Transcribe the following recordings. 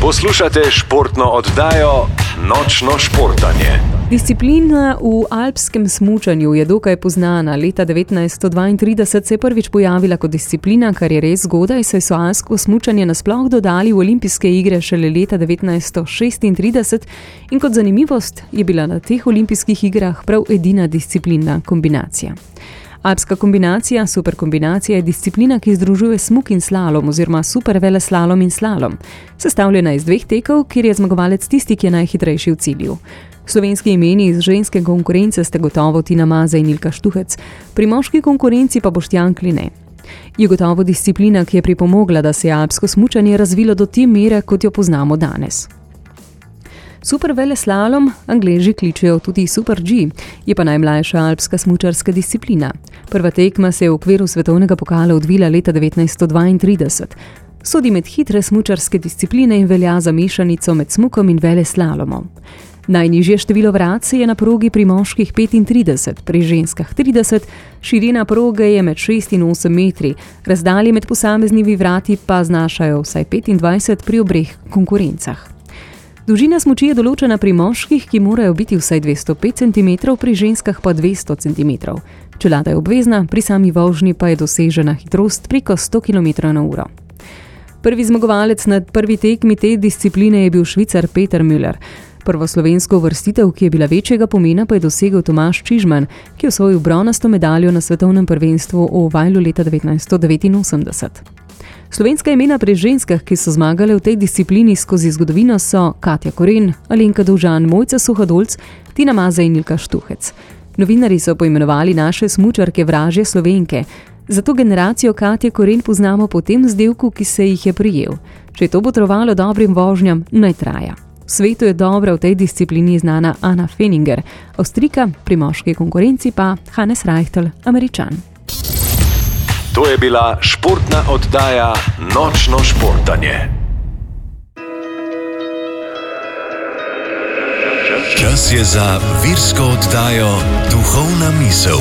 Poslušate športno oddajo Nočno športanje. Disciplina v alpskem smučanju je dokaj poznana. Leta 1932 se je prvič pojavila kot disciplina, kar je res zgodaj, saj so alpsko smučanje nasploh dodali v olimpijske igre šele leta 1936 in kot zanimivost je bila na teh olimpijskih igrah prav edina disciplina kombinacija. Alpska kombinacija, superkombinacija je disciplina, ki združuje smuk in slalom oziroma superveleslalom in slalom. Sestavljena iz dveh tekov, kjer je zmagovalec tisti, ki je najhitrejši v cilju. Slovenski imeni iz ženske konkurence ste gotovo Tina Maze in Ilka Štuhec, pri moški konkurenci pa Boštjan Kline. Je gotovo disciplina, ki je pripomogla, da se je alpsko smučanje razvilo do te mere, kot jo poznamo danes. Superveleslalom Angleži kličejo tudi Super G, je pa najmlajša alpska smučarska disciplina. Prva tekma se je v okviru svetovnega pokala odvila leta 1932. Sodi med hitre smučarske discipline in velja za mešanico med smukom in veleslalomom. Najnižje število vrat se je na progi pri moških 35, pri ženskah 30, širina proge je med 6 in 8 metri, razdalje med posameznimi vrati pa znašajo vsaj 25 pri obreh konkurencah. Dolžina smuči je določena pri moških, ki morajo biti vsaj 205 cm, pri ženskah pa 200 cm. Čelada je obvezna, pri sami vožnji pa je dosežena hitrost preko 100 km/h. Prvi zmagovalec na prvi tekmi te discipline je bil Švicar Peter Müller. Prvo slovensko uvrstitev, ki je bila večjega pomena, pa je dosegel Tomaž Čižman, ki je osvojil bronasto medaljo na svetovnem prvenstvu v Ovajlu leta 1989. Slovenska imena pri ženskah, ki so zmagale v tej disciplini skozi zgodovino, so Katja Koren, Alenka Dovžan, Mojca Suhadolc, Tina Maze in Ilka Štuhec. Novinarji so poimenovali naše smučarke vražje Slovenke. Zato generacijo Katje Koren poznamo po tem vzdevku, ki se jih je prijel. Če je to botrovalo dobrim vožnjam, naj traja. V svetu je dobra v tej disciplini znana Anna Fenninger, Avstrijka, pri moški konkurenci pa Hannes Reichel, Američan. To je bila športna oddaja Nočno športanje. Čas je za virsko oddajo Duhovna misel.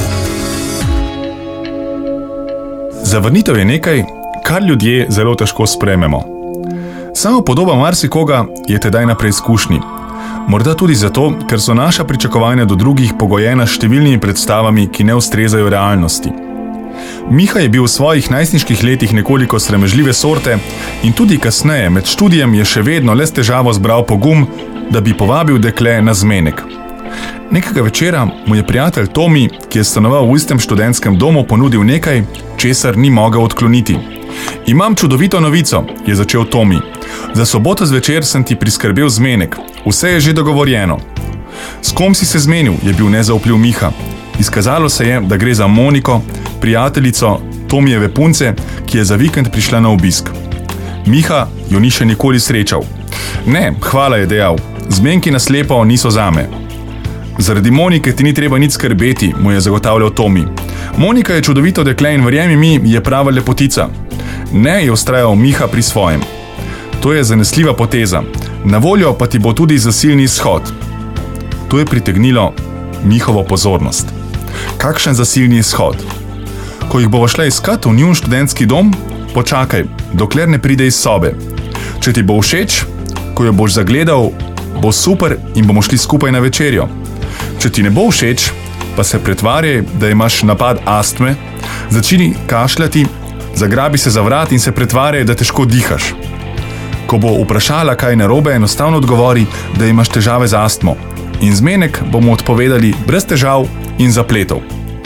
Zavrnitev je nekaj, kar ljudje zelo težko sprejmemo. Samo podoba marsikoga je tedaj na preizkušnji. Morda tudi zato, ker so naša pričakovanja do drugih pogojena s številnimi predstavami, ki ne ustrezajo realnosti. Miha je bil v svojih najstniških letih nekoliko sramežljive sorte in tudi kasneje med študijem je še vedno le s težavo zbral pogum, da bi povabil dekle na zmenek. Nekega večera mu je prijatelj Tomi, ki je stanoval v istem študentskem domu, ponudil nekaj, česar ni mogel odkloniti. Imam čudovito novico, je začel Tomi. Za soboto zvečer sem ti priskrbel zmenek. Vse je že dogovorjeno. S kom si se zmenil, je bil nezaupljiv Miha. Izkazalo se je, da gre za Moniko, prijateljico Tomijeve punce, ki je za vikend prišla na obisk. Miha jo ni še nikoli srečal. Ne, hvala, je dejal. Zmenki na slepo niso zame. Zaradi Monike ti ni treba nič skrbeti, mu je zagotavljal Tomi. Monika je čudovito dekle in verjemi mi, je prava lepotica. Ne, je vztrajal Miha pri svojem. To je zanesljiva poteza. Na voljo pa ti bo tudi zasilni izhod. To je pritegnilo Mihovo pozornost. Kakšen zasilni izhod? Ko jih bova šla iskat v njun študentski dom, počakaj, dokler ne pride iz sobe. Če ti bo všeč, ko jo boš zagledal, bo super in bomo šli skupaj na večerjo. Če ti ne bo všeč, pa se pretvarjaj, da imaš napad astme, začini kašljati, zagrabi se za vrat in se pretvarjaj, da težko dihaš. Ko bo vprašala, kaj je narobe, enostavno odgovori, da imaš težave z astmo. In zmenek bomo odpovedali brez težav in zapletov.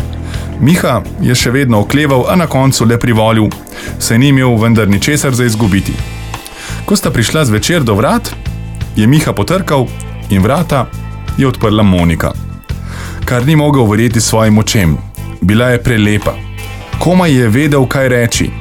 Miha je še vedno okleval, a na koncu le privolil, saj ni imel vendar ničesar za izgubiti. Ko sta prišla zvečer do vrat, je Miha potrkal in vrata je odprla Monika. Kar ni mogel verjeti svojim očem. Bila je prelepa. Komaj je vedel, kaj reči.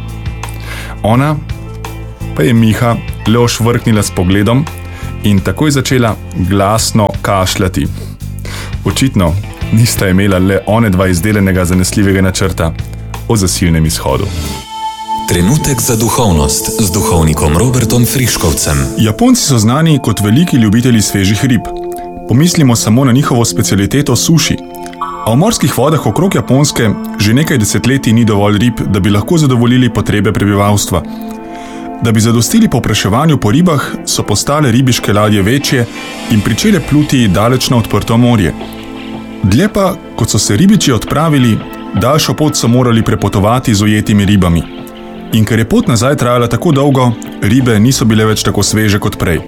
Ona pa je Miha le ošvrknila s pogledom in takoj začela glasno kašljati. Očitno nista imela le one dva izdelenega zanesljivega načrta o zasilnem izhodu. Trenutek za duhovnost z duhovnikom Robertom Friškovcem. Japonci so znani kot veliki ljubitelji svežih rib. Pomislimo samo na njihovo specialiteto suši. A v morskih vodah okrog Japonske že nekaj desetletij ni dovolj rib, da bi lahko zadovoljili potrebe prebivalstva. Da bi zadostili povpraševanju po ribah, so postale ribiške ladje večje in pričele pluti daleč na odprto morje. Dlje pa, kot so se ribiči odpravili, daljšo pot so morali prepotovati z ujetimi ribami. In ker je pot nazaj trajala tako dolgo, ribe niso bile več tako sveže kot prej.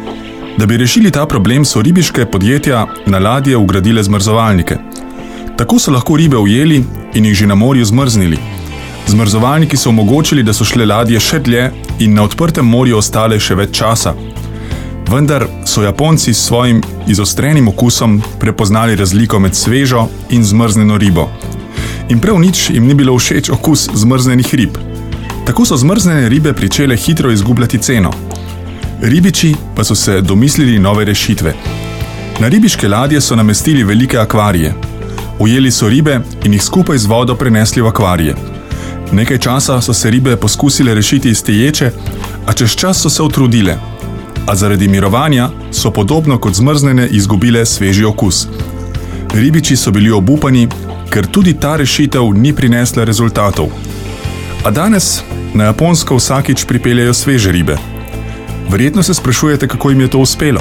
Da bi rešili ta problem, so ribiške podjetja na ladje vgradile zmrzovalnike. Tako so lahko ribe ujeli in jih že na morju zmrznili. Zmrzovalniki so omogočili, da so šle ladje še dlje in na odprtem morju ostale še več časa. Vendar so Japonci s svojim izostrenim okusom prepoznali razliko med svežo in zmrznjeno ribo. In prav nič jim ni bilo všeč okus zmrznjenih rib. Tako so zmrznjene ribe pričele hitro izgubljati ceno. Ribiči pa so se domislili nove rešitve. Na ribiške ladje so namestili velike akvarije. Ujeli so ribe in jih skupaj z vodo prenesli v akvarije. Nekaj časa so se ribe poskusile rešiti iz te ječe, a čez čas so se utrudile. A zaradi mirovanja so podobno kot zmrznjene izgubile sveži okus. Ribiči so bili obupani, ker tudi ta rešitev ni prinesla rezultatov. A danes na Japonsko vsakič pripeljajo sveže ribe. Verjetno se sprašujete, kako jim je to uspelo.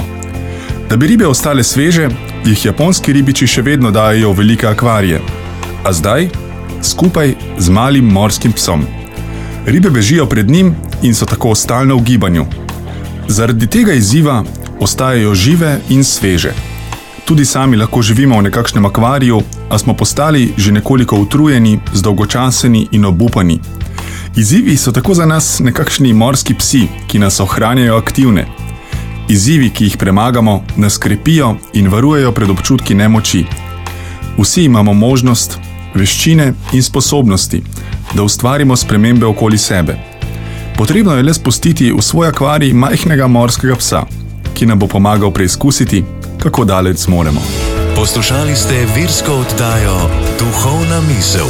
Da bi ribe ostale sveže, jih japonski ribiči še vedno dajejo v velike akvarije. A zdaj skupaj z malim morskim psom. Ribe bežijo pred njim in so tako stalno v gibanju. Zaradi tega izziva ostajajo žive in sveže. Tudi sami lahko živimo v nekakšnem akvariju, a smo postali že nekoliko utrujeni, zdolgočaseni in obupani. Izzivi so tako za nas nekakšni morski psi, ki nas ohranjajo aktivne. Izzivi, ki jih premagamo, nas krepijo in varujejo pred občutki nemoči. Vsi imamo možnost, veščine in sposobnosti, da ustvarimo spremembe okoli sebe. Potrebno je le spustiti v svoj akvarij majhnega morskega psa, ki nam bo pomagal preizkusiti, kako daleč zmoremo. Poslušali ste virsko oddajo Duhovna misel.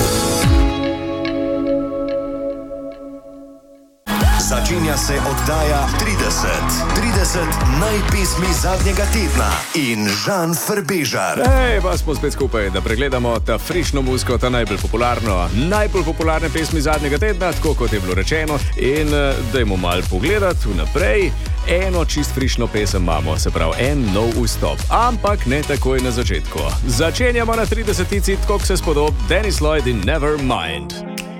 Začenja se oddaja 30 najpesmi zadnjega tedna in Žan Frbežar. Hej, pa smo spet skupaj, da pregledamo ta frišno muziko, ta najbolj popularne pesmi zadnjega tedna, tako kot je bilo rečeno. In dajmo malo pogledati vnaprej. Eno čist frišno pesem imamo, se pravi en nov vstop, ampak ne takoj na začetku. Začenjamo na 30-tici, tako se spodob, Dennis Lloyd in Nevermind.